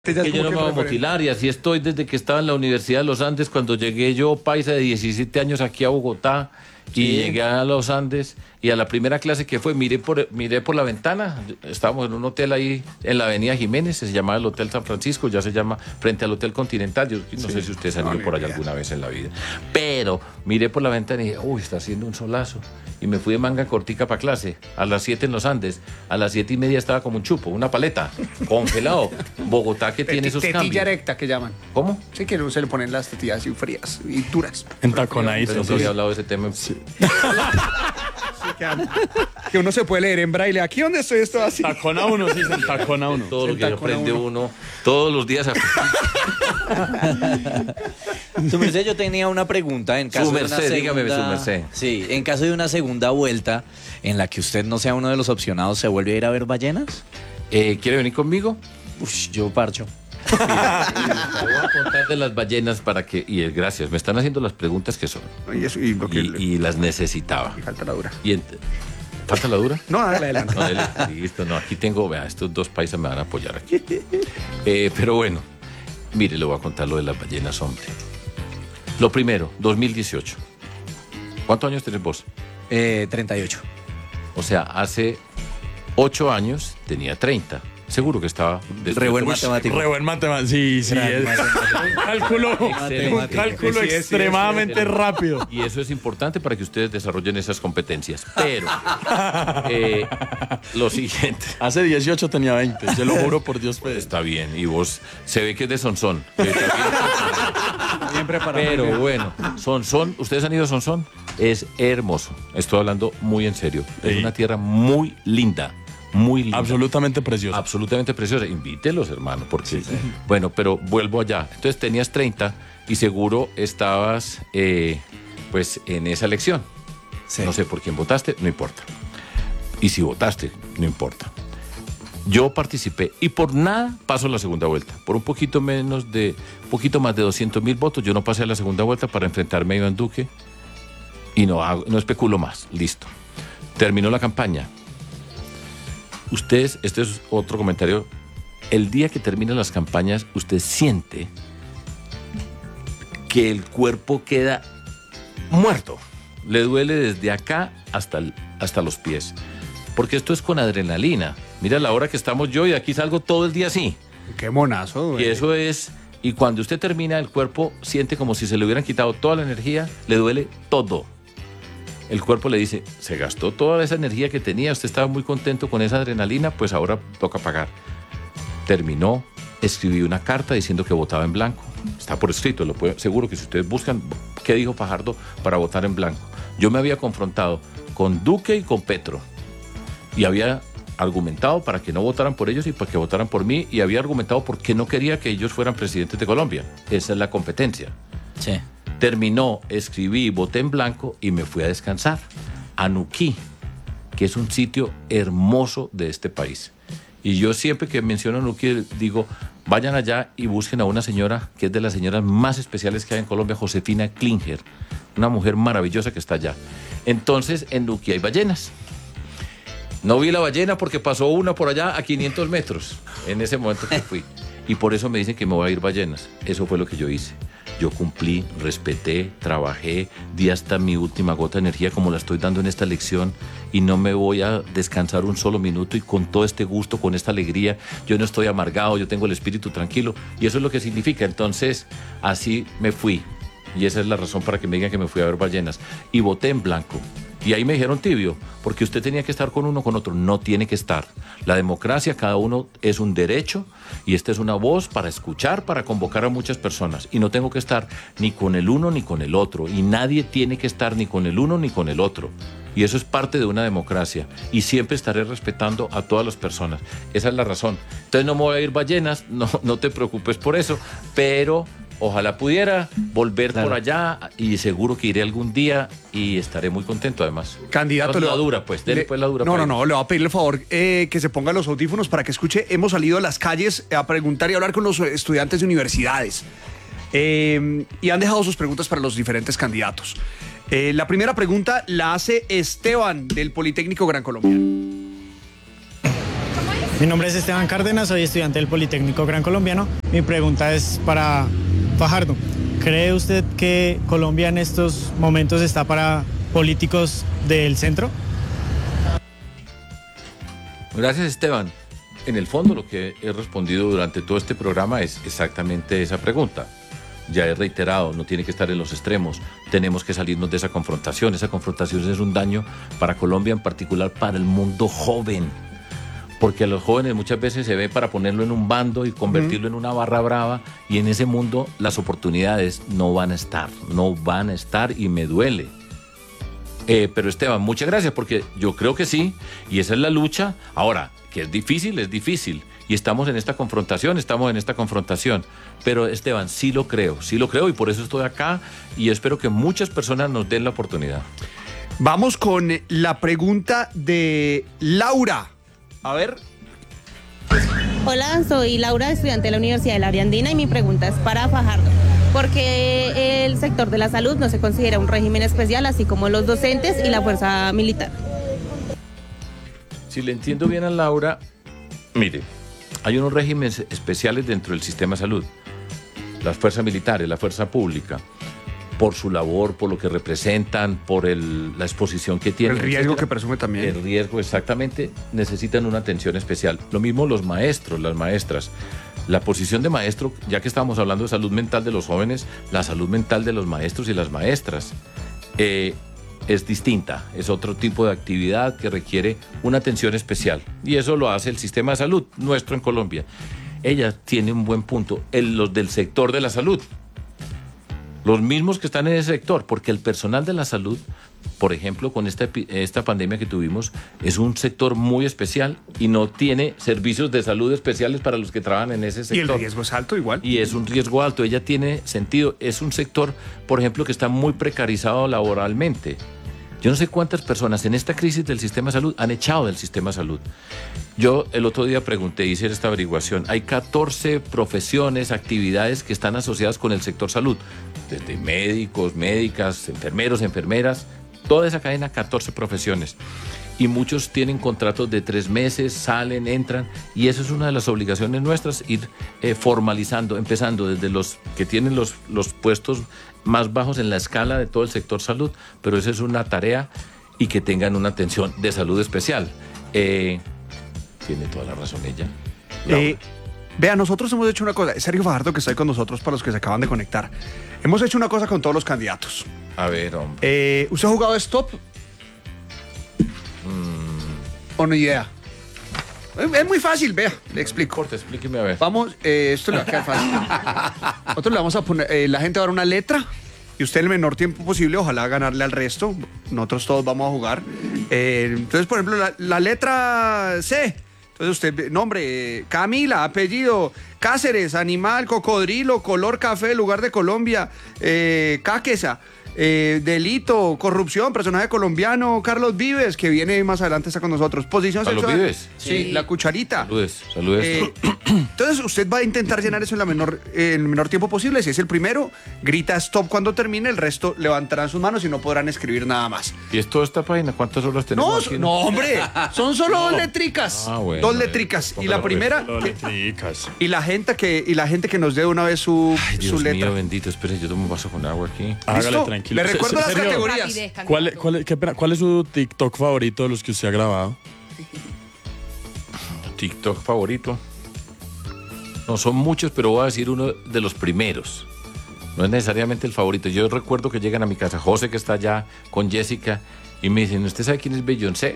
Que yo no me voy a mutilar y así estoy desde que estaba en la Universidad de los Andes, cuando llegué yo, paisa de 17 años aquí a Bogotá, y llegué a los Andes, y a la primera clase que fue, miré por la ventana, estábamos en un hotel ahí en la avenida Jiménez, se llamaba el Hotel San Francisco, ya se llama frente al Hotel Continental. Yo no sé si ustedes han ido por allá alguna vez en la vida, pero miré por la ventana y dije, uy, está haciendo un solazo, y me fui de manga cortica para clase, a las 7 en los Andes, a las 7:30 estaba como un chupo, una paleta, congelado. Bogotá que tiene esos cambios. Tetilla erecta que llaman. ¿Cómo? Sí, que no se le ponen las tetillas así frías y duras. Entaconadito. Pero no había hablado de ese tema. Sí. Que uno se puede leer en braille. Aquí donde estoy esto así. Tacona uno, sí, se entacona uno. Todo lo que Tacona aprende uno todos los días. Su merced, yo tenía una pregunta en caso Su de una merced, segunda... dígame, su merced. Sí, en caso de una segunda vuelta en la que usted no sea uno de los opcionados, ¿se vuelve a ir a ver ballenas? ¿Quiere venir conmigo? Yo parcho. Mira, te voy a contar de las ballenas para que... gracias, me están haciendo las preguntas que son. Y las necesitaba. Y falta la dura. ¿Falta la dura? No, dale adelante. No, listo, no, aquí tengo, vea, estos dos paisas me van a apoyar aquí. Pero bueno, mire, le voy a contar lo de las ballenas, hombre. Lo primero, 2018. ¿Cuántos años tenés vos? 38. O sea, hace 8 años tenía 30. Seguro que estaba... Re buen matemático. Re buen matemático. Sí, es un cálculo extremadamente rápido. Y eso es importante para que ustedes desarrollen esas competencias. Pero, lo siguiente. Hace 18 tenía 20, se lo juro por Dios. Pues. Está bien, y vos, se ve que es de Sonsón. Bien preparado. Pero bueno, Sonsón, ¿ustedes han ido a Sonsón? Es hermoso. Estoy hablando muy en serio. Es una tierra muy linda. Muy linda. Absolutamente preciosa. Absolutamente preciosa. Invítelos, hermano, porque... Bueno, pero vuelvo allá. Entonces tenías 30 y seguro estabas, pues, en esa elección. Sí. No sé por quién votaste, no importa. Y si votaste, no importa. Yo participé y por nada paso la segunda vuelta. Por un poquito más de 200,000 votos, yo no pasé a la segunda vuelta para enfrentarme a Iván Duque y no especulo más. Listo. Terminó la campaña. Ustedes, este es otro comentario, el día que terminan las campañas, usted siente que el cuerpo queda muerto. Le duele desde acá hasta los pies. Porque esto es con adrenalina. Mira la hora que estamos yo y aquí salgo todo el día así. Qué monazo, güey. Y eso es... Y cuando usted termina, el cuerpo siente como si se le hubieran quitado toda la energía, le duele todo. El cuerpo le dice, se gastó toda esa energía que tenía, usted estaba muy contento con esa adrenalina, pues ahora toca pagar. Terminó, escribí una carta diciendo que votaba en blanco. Está por escrito, seguro que si ustedes buscan qué dijo Fajardo para votar en blanco. Yo me había confrontado con Duque y con Petro y había argumentado para que no votaran por ellos y para que votaran por mí, y había argumentado por qué no quería que ellos fueran presidentes de Colombia. Esa es la competencia. Sí. Terminó, escribí, voté en blanco y me fui a descansar a Nuquí, que es un sitio hermoso de este país. Y yo siempre que menciono Nuquí digo, vayan allá y busquen a una señora que es de las señoras más especiales que hay en Colombia, Josefina Klinger, una mujer maravillosa que está allá. Entonces, en Nuquí hay ballenas. No vi la ballena porque pasó una por allá a 500 metros en ese momento que fui. Y por eso me dicen que me voy a ir ballenas. Eso fue lo que yo hice. Yo cumplí, respeté, trabajé, di hasta mi última gota de energía como la estoy dando en esta lección, y no me voy a descansar un solo minuto, y con todo este gusto, con esta alegría, yo no estoy amargado, yo tengo el espíritu tranquilo, y eso es lo que significa. Entonces, así me fui, y esa es la razón para que me digan que me fui a ver ballenas, y voté en blanco. Y ahí me dijeron tibio, porque usted tenía que estar con uno, con otro. No tiene que estar. La democracia, cada uno es un derecho, y esta es una voz para escuchar, para convocar a muchas personas. Y no tengo que estar ni con el uno ni con el otro. Y nadie tiene que estar ni con el uno ni con el otro. Y eso es parte de una democracia. Y siempre estaré respetando a todas las personas. Esa es la razón. Entonces no me voy a ir ballenas, no te preocupes por eso, pero... Ojalá pudiera volver por allá, y seguro que iré algún día y estaré muy contento además. Candidato, la dura, pues, dele pues la dura. No, le voy a pedir el favor que se ponga los audífonos para que escuche. Hemos salido a las calles a preguntar y hablar con los estudiantes de universidades. Y han dejado sus preguntas para los diferentes candidatos. La primera pregunta la hace Esteban, del Politécnico Gran Colombia. ¿Cómo es? Mi nombre es Esteban Cárdenas, soy estudiante del Politécnico Gran Colombiano. Mi pregunta es para Fajardo. ¿Cree usted que Colombia en estos momentos está para políticos del centro? Gracias, Esteban. En el fondo, lo que he respondido durante todo este programa es exactamente esa pregunta. Ya he reiterado, no tiene que estar en los extremos. Tenemos que salirnos de esa confrontación. Esa confrontación es un daño para Colombia, en particular para el mundo joven. Porque a los jóvenes muchas veces se ve para ponerlo en un bando y convertirlo en una barra brava, y en ese mundo las oportunidades no van a estar y me duele. Pero Esteban, muchas gracias, porque yo creo que sí, y esa es la lucha. Ahora, que es difícil, y estamos en esta confrontación, pero Esteban, sí lo creo, y por eso estoy acá, y espero que muchas personas nos den la oportunidad. Vamos con la pregunta de Laura. A ver. Hola, soy Laura, estudiante de la Universidad de la Andina, y mi pregunta es para Fajardo. ¿Por qué el sector de la salud no se considera un régimen especial, así como los docentes y la fuerza militar? Si le entiendo bien a Laura, mire, hay unos regímenes especiales dentro del sistema de salud. Las fuerzas militares, la fuerza pública, por su labor, por lo que representan, por la exposición que tienen. El riesgo que presume también. El riesgo, exactamente, necesitan una atención especial. Lo mismo los maestros, las maestras. La posición de maestro, ya que estamos hablando de salud mental de los jóvenes, la salud mental de los maestros y las maestras es distinta. Es otro tipo de actividad que requiere una atención especial. Y eso lo hace el sistema de salud nuestro en Colombia. Ella tiene un buen punto. Los del sector de la salud. Los mismos que están en ese sector, porque el personal de la salud, por ejemplo, con esta pandemia que tuvimos, es un sector muy especial y no tiene servicios de salud especiales para los que trabajan en ese sector. Y el riesgo es alto igual. Y es un riesgo alto, ella tiene sentido. Es un sector, por ejemplo, que está muy precarizado laboralmente. Yo no sé cuántas personas en esta crisis del sistema de salud han echado del sistema de salud. Yo el otro día pregunté, hice esta averiguación. Hay 14 profesiones, actividades que están asociadas con el sector salud. Desde médicos, médicas, enfermeros, enfermeras, toda esa cadena, 14 profesiones. Y muchos tienen contratos de 3 meses, salen, entran, y eso es una de las obligaciones nuestras, ir formalizando, empezando desde los que tienen los puestos más bajos en la escala de todo el sector salud, pero esa es una tarea, y que tengan una atención de salud especial. Tiene toda la razón ella. Vea, nosotros hemos hecho una cosa. Sergio Fajardo, que está ahí con nosotros, para los que se acaban de conectar. Hemos hecho una cosa con todos los candidatos. A ver, hombre. ¿Usted ha jugado Stop? ¿O no idea? Es muy fácil, vea, le explico. Corte, explíqueme a ver. Vamos, esto le va a quedar fácil. Nosotros le vamos a poner, la gente va a dar una letra, y usted en el menor tiempo posible, ojalá ganarle al resto. Nosotros todos vamos a jugar. Entonces, por ejemplo, la letra C. Entonces usted, nombre, Camila, apellido, Cáceres, animal, cocodrilo, color café, lugar de Colombia, Cáqueza, delito, corrupción, personaje colombiano, Carlos Vives, que viene más adelante, está con nosotros. Posición ¿Carlos sexual. Vives? Sí, la cucharita. Saludes. Entonces usted va a intentar llenar eso en el menor tiempo posible. Si es el primero, grita stop cuando termine, el resto levantarán sus manos y no podrán escribir nada más. ¿Y es toda esta página? ¿Cuántas horas tenemos aquí? No, hombre, son solo dos letricas. Bueno, dos letricas. Y la primera, y la gente que nos dé una vez su letra. Dios mío, bendito, espere, yo tomo un vaso con agua aquí. Hágale tranquilo. Le recuerdo las Sergio, categorías. ¿Cuál es su TikTok favorito de los que usted ha grabado? TikTok favorito. No son muchos, pero voy a decir uno de los primeros. No es necesariamente el favorito. Yo recuerdo que llegan a mi casa, José, que está allá con Jessica, y me dicen, ¿usted sabe quién es Beyoncé?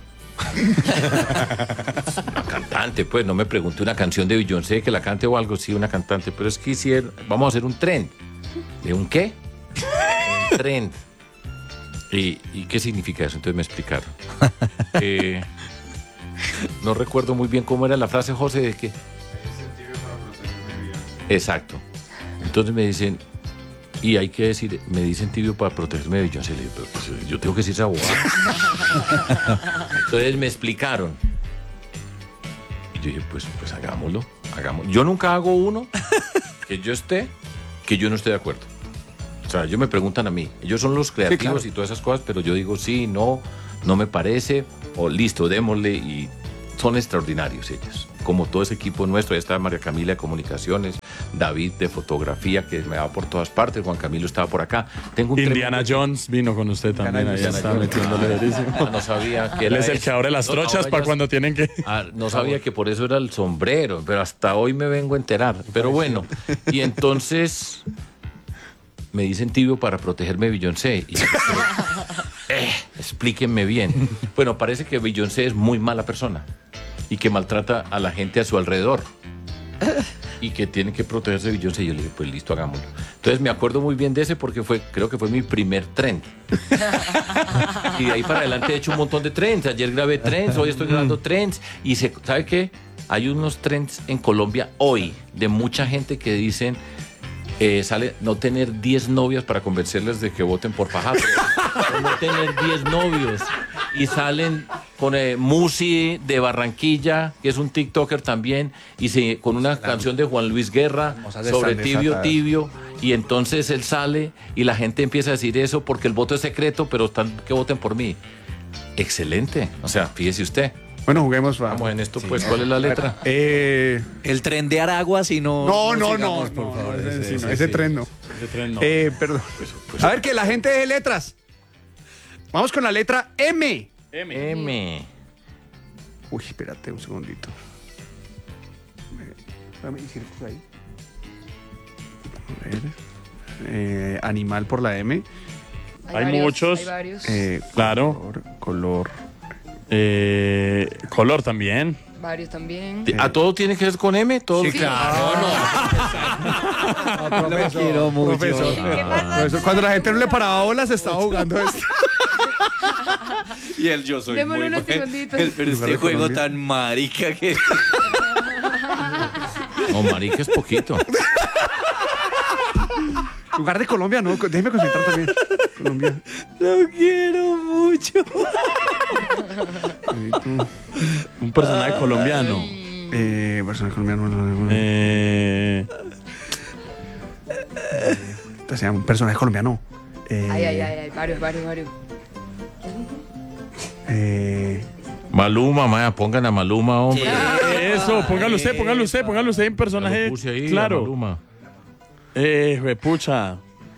Una cantante, pues, no me pregunte una canción de Beyoncé que la cante o algo, sí, una cantante, pero es que vamos a hacer un trend. ¿De un qué? Un trend. ¿Y qué significa eso? Entonces me explicaron. No recuerdo muy bien cómo era la frase, José, de que... Exacto. Entonces me dicen, y hay que decir, me dicen tibio para protegerme de Beyoncé. Le digo, pero pues, yo tengo que decir esa bobada. Entonces me explicaron. Y yo dije, pues hagámoslo. Yo nunca hago uno que yo no esté de acuerdo. O sea, ellos me preguntan a mí. Ellos son los creativos, sí, claro, y todas esas cosas, pero yo digo, sí, no me parece, o listo, démosle, y son extraordinarios ellos. Como todo ese equipo nuestro, ahí está María Camila de Comunicaciones, David de Fotografía, que me va por todas partes, Juan Camilo estaba por acá. Tengo un Indiana Jones vino con usted también, ahí está metiéndole durísimo. No sabía que Él era es el eso. que abre las No, trochas ahora para ya- cuando tienen que... No sabía que por eso era el sombrero, pero hasta hoy me vengo a enterar. Pero bueno, y entonces me dicen tibio para protegerme de Beyoncé. Y yo, explíquenme bien. Bueno, parece que Beyoncé es muy mala persona y que maltrata a la gente a su alrededor y que tiene que protegerse de Beyoncé. Y yo le dije, pues listo, hagámoslo. Entonces me acuerdo muy bien de ese porque creo que fue mi primer trend. Y de ahí para adelante he hecho un montón de trends. Ayer grabé trends, hoy estoy grabando trends. Y ¿sabe qué? Hay unos trends en Colombia hoy de mucha gente que dicen sale no tener 10 novias para convencerles de que voten por Fajardo. O no tener 10 novios. Y salen con Musi de Barranquilla, que es un TikToker también, y con una canción de Juan Luis Guerra sobre están tibio, desatadas. tibio. Y entonces él sale y la gente empieza a decir eso porque el voto es secreto, pero están que voten por mí. Excelente. O sea, fíjese usted. Bueno, juguemos. Vamos en esto, pues, ¿cuál es la letra? El tren de Araguas y no... No, sigamos, por favor. ese tren no. Ese tren no. Perdón. A ver, que la gente deje letras. Vamos con la letra M. M. Uy, espérate un segundito. Dame círculo ahí. A ver. Animal por la M. Hay varios, muchos. Hay varios. Claro. Color. Color también. Varios también. ¿A todo tiene que ver con M? ¿Todo? Sí, claro. Lo quiero mucho. Profesor, cuando la gente no le paraba bolas, estaba jugando esto. Y el yo soy Démosle muy unos bueno. segunditos. Pero este de juego Colombia. tan marica que... No, marica, es poquito. Lugar de Colombia, no. Déjeme concentrar también. Colombia. Lo quiero mucho. Un personaje colombiano. Personaje colombiano. Se llama un personaje colombiano. Hay varios. Maluma, Maya, pongan a Maluma, hombre. Eso, póngalo usted en personaje. Ya lo puse ahí, a Claro. Maluma. Pucha.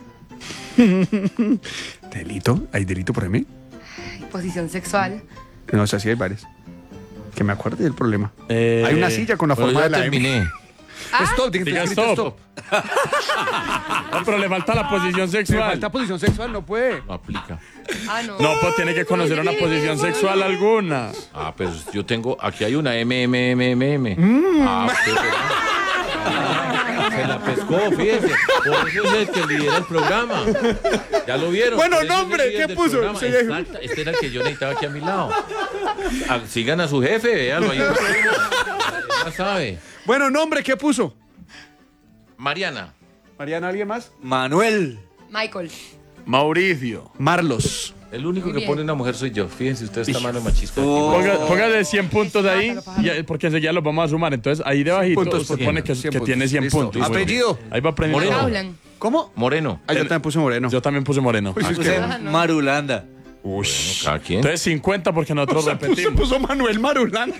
Delito. ¿Hay delito por M? Posición sexual. No, o sea, sí hay varios. Que me acuerde del problema. Eh, Hay una silla con la Pero forma ya de la M. terminé. Stop, Diga escrito stop. No, pero le falta la posición Me sexual. falta posición sexual, no puede. No aplica. No. No, pues tiene que conocer una posición sexual alguna. Ah, pues yo tengo, aquí hay una M. Ah, usted se la pescó, fíjese. Por eso es el que lidera el programa. Ya lo vieron. Bueno, Por eso es el nombre, líder ¿qué del puso? programa. Sí. Exacto, este era el que yo necesitaba aquí a mi lado. Sigan a su jefe, véalo ahí. Ya sabe. Bueno, nombre, ¿qué puso? Mariana. Mariana, ¿alguien más? Manuel. Michael. Mauricio. Marlos. El único Muy que bien. pone una mujer soy yo. Fíjense, usted está mano machista. Póngale 100 puntos ahí, porque enseguida los vamos a sumar. Entonces, ahí debajito Puntos, usted puntos. pone que 100 tiene 100 Listo. puntos. Apellido. Ahí va aprendiendo. Moreno. Kaulan. ¿Cómo? Moreno. Ah, yo también puse Moreno. Yo también puse moreno. Uy, sí, es Puse que- Marulanda. Cada quien. Entonces 50 porque nosotros repetimos. puso Manuel Marulanda.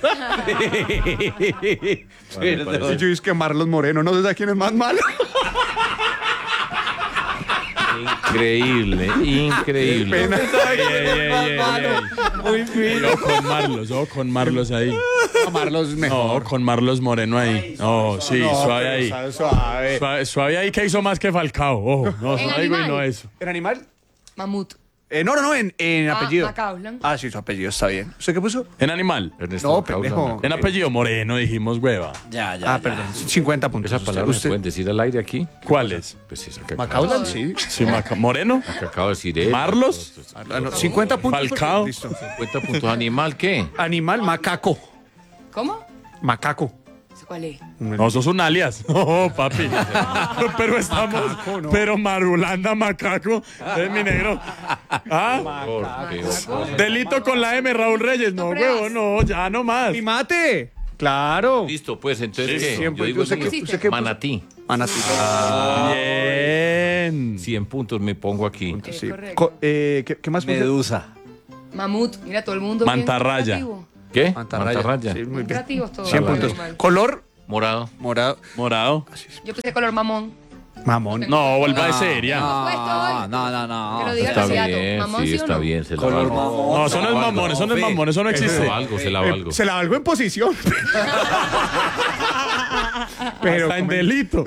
Y yo dije que Marlos Moreno, no sé quién es más malo. Increíble, increíble. Pena. Muy bien. Ojo con Marlos ahí. Marlos No, mejor. con Marlos Moreno ahí. No, sí, suave ahí. Suave. Suave ahí que hizo más que Falcao. Ojo, no, ¿En no digo y animal? no eso. ¿En animal? Mamut. No, en apellido. Macaulan. Ah, sí, su apellido está bien. ¿Usted qué puso? En animal. Ernesto No, Causa, pendejo. En apellido Moreno dijimos hueva. Ya, ya. Ah, perdón. 50 puntos. ¿Esa palabra se pueden decir al aire aquí? ¿Cuáles? Pues esa que Macaulan, sí. Sí, Moreno. que acabo de decir él. Marlos. Ah, no, 50 puntos. Falcao. Listo. 50 puntos. ¿Animal qué? Animal, macaco. ¿Cómo? Macaco. ¿Ese ¿Cuál es? No, sos un alias. Oh, papi. Pero estamos. Pero Marulanda, macaco. Es mi negro. ¿Ah? Delito con la M, Raúl Reyes. No, huevo, no, ya no más. ¡Mi mate! Claro. Listo, pues entonces, Sí, ¿qué? siempre. Yo digo Yo sé que- es yo sé que- manatí. Manatí. Bien. 100 puntos me pongo aquí. Sí. correcto. ¿Qué más puse? Medusa. Mamut. Mira, todo el mundo. Mantarraya. bien creativo. ¿Qué? Mantarraya. Sí, muy bien. Creativos todos. 100 puntos. Mal. Color Morado. morado. Morado. Yo puse color mamón. Mamón. No, vuelva de seria. Que lo diga el Está candidato. bien, Mamón, sí, ¿sí o está no? bien. Se la Color valgo. mamón. No, eso no es mamón, eso no es mamón, eso no Se existe. la valgo, se la valgo. Se la valgo en posición. Pero Está en delito.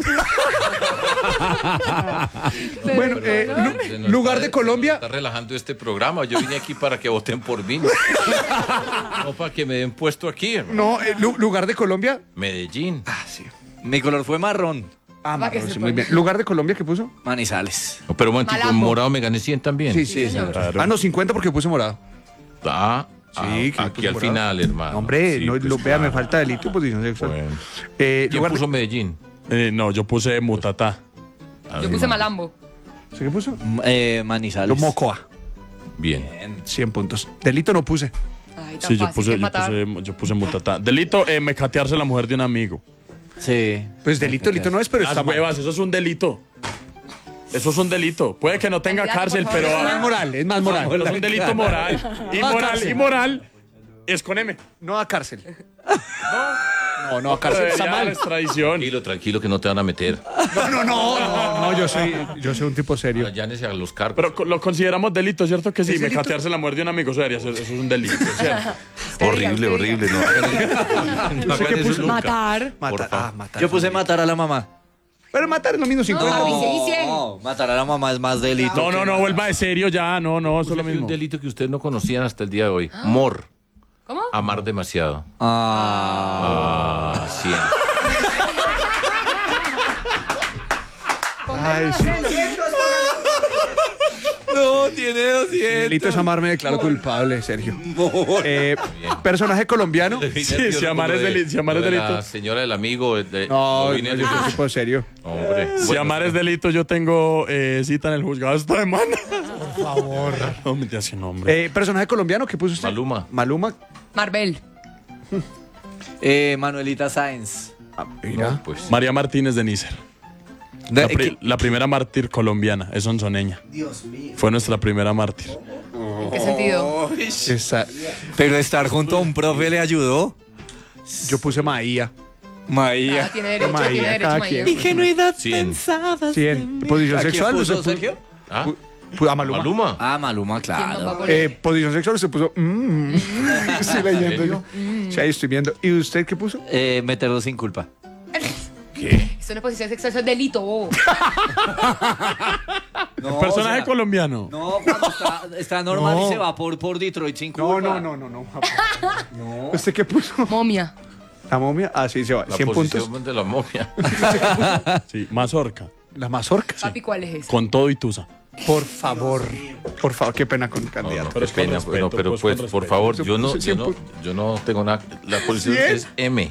bueno, Se nos lugar está- de Colombia. se nos Está relajando este programa. Yo vine aquí para que voten por mí. No para que me den puesto aquí, hermano. No, lugar de Colombia. Medellín. Mi color fue marrón. Va que marrón, se sí, fue. muy bien. Lugar de Colombia, ¿qué puso? Manizales. No, pero un momentico, en Malambo. morado me gané 100 también. Sí, señor. Claro. Ah, no, 50 porque puse morado. Sí, que aquí puse al morado. final, hermano. Hombre, Sí, no, pues, vea, me claro. falta delito y posición sexual. Bueno. Eh, ¿Quién lugar puso de, Medellín? No, yo puse Mutatá. Yo puse Malambo. ¿sí qué puso? Manizales. Lo Mocoa. Bien. 100 puntos. Delito no puse. Ay, tan Sí, yo fácil que es matar. puse Mutatá. Delito, mecatearse la mujer de un amigo. Sí. Pues delito no es, pero Las está mal. huevas, eso es un delito. Eso es un delito. Puede que no tenga Candidato, cárcel, por pero... favor. Es más moral, es más moral. Pero es un delito moral. Y moral es con M. No a cárcel. No a cárcel. Está Ya mal. es tradición. Tranquilo, que no te van a meter. No, yo soy un tipo serio. Allánese a los cargos. Pero lo consideramos delito, ¿cierto que sí? ¿Es delito? Mecatearse la mujer de un amigo, eso es un delito, ¿cierto? Horrible, horrible. No hagan, no hagan qué eso puso? nunca. Matar. Matar. favor. Matar. Yo puse matar a la mamá. Pero matar es lo mismo sin No, contar. papi, 100 y 100. No, matar a la mamá es más delito. No, vuelva de serio ya, no, eso es lo Un mismo. delito que ustedes no conocían hasta el día de hoy. Mor. ¿Cómo? Amar demasiado. Ah. 100. Ay, sí. No, tiene 200. Delito es amarme, declaro culpable, Sergio. Personaje colombiano. Sí, si amar es delito, si amar es Lo de delito. La señora del amigo. No, lo yo vine soy un tipo serio. Hombre. Si Bueno, amar es delito, yo tengo cita en el juzgado esta semana. Por favor. No me digas su nombre. Personaje colombiano, ¿qué puso usted? Maluma. Maluma. Marbel. Manuelita Sáenz. Mira. No, pues. María Martínez de Nícer. La primera mártir colombiana, es sonzoneña. Dios mío. Fue nuestra primera mártir. ¿En qué sentido? Pero estar junto a un profe le ayudó. Yo puse Maía. Maía. Ah, tiene derecho, Maía, tiene derecho, cada Maía. quien. Ingenuidad 100. pensada. 100. Posición ¿A quién sexual. puso, usted Sergio? ¿Ah? A Maluma. Maluma. Ah, Maluma, ¿Quién más va a claro. poner? Posición sexual se puso. Estoy leyendo yo. Sí, ahí estoy viendo. ¿Y usted qué puso? Meterlo sin culpa. Eso no es posición sexual, eso es delito, bobo. No, Personaje o sea, colombiano. No, cuando está normal No. y se va por Detroit sin culpa. No. ¿Usted qué puso? Momia. La momia. Ah, sí, se va. La 100 puntos. posición de la momia. Sí, mazorca. La mazorca. Papi, ¿cuál es ese? Con todo y tusa. Por favor, qué pena con el No, candidato. Pero qué es con pena, respeto, bueno, pero pues, pues, con por respeto. favor, Cien yo no tengo nada. La posición ¿100? es M.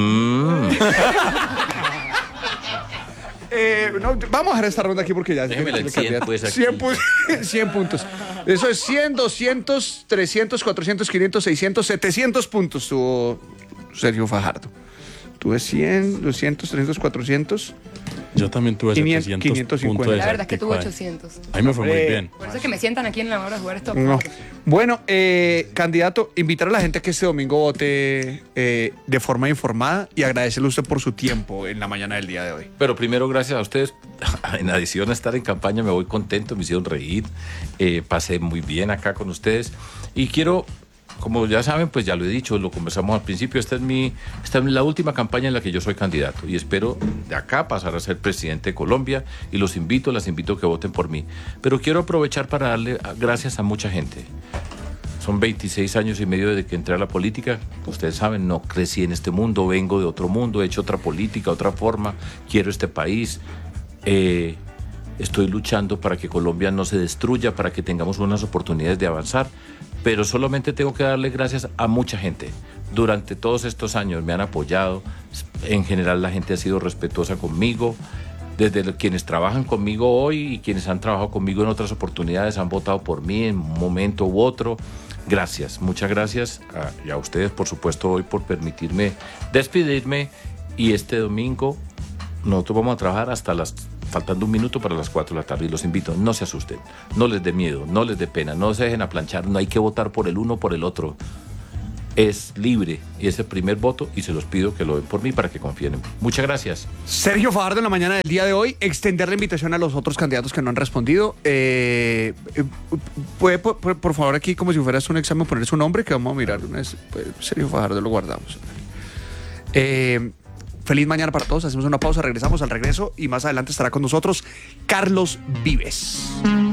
Vamos a dejar esta ronda aquí porque ya Déjeme la el 100, candidato. pues, aquí. 100 puntos. Eso es 100, 200, 300, 400, 500, 600, 700 puntos tuvo Sergio Fajardo. Tuve 100, 200, 300, 400. Yo también tuve 500, 700 550. puntos de La verdad es que tuvo Salticua. 800. A mí me fue muy Hombre. bien. Por eso es que me sientan aquí en la hora de jugar esto. No. Bueno, candidato, invitar a la gente a que este domingo vote de forma informada y agradecerle a usted por su tiempo en la mañana del día de hoy. Pero primero, gracias a ustedes. En adición a estar en campaña, me voy contento, me hicieron reír. Pasé muy bien acá con ustedes. Y quiero, como ya saben, pues ya lo he dicho, lo conversamos al principio, esta es la última campaña en la que yo soy candidato. Y espero de acá pasar a ser presidente de Colombia. Y las invito a que voten por mí. Pero quiero aprovechar para darle gracias a mucha gente. Son 26 años y medio desde que entré a la política. Ustedes saben, no crecí en este mundo, vengo de otro mundo, he hecho otra política, otra forma, quiero este país. Estoy luchando para que Colombia no se destruya, para que tengamos unas oportunidades de avanzar, pero solamente tengo que darle gracias a mucha gente. Durante todos estos años me han apoyado, en general la gente ha sido respetuosa conmigo, desde quienes trabajan conmigo hoy y quienes han trabajado conmigo en otras oportunidades han votado por mí en un momento u otro. Gracias, muchas gracias y a ustedes, por supuesto, hoy por permitirme despedirme. Y este domingo nosotros vamos a trabajar faltando un minuto para las 4 de la tarde. Y los invito, no se asusten, no les dé miedo, no les dé pena, no se dejen aplanchar, no hay que votar por el uno o por el otro. es libre y es el primer voto y se los pido que lo den por mí para que confíen en mí. Muchas gracias. Sergio Fajardo, en la mañana del día de hoy, extender la invitación a los otros candidatos que no han respondido. ¿Puede, por favor, aquí, como si fuera un examen, poner su nombre, que vamos a mirar? Sergio Fajardo, lo guardamos. Feliz mañana para todos. Hacemos una pausa, regresamos al regreso y más adelante estará con nosotros Carlos Vives.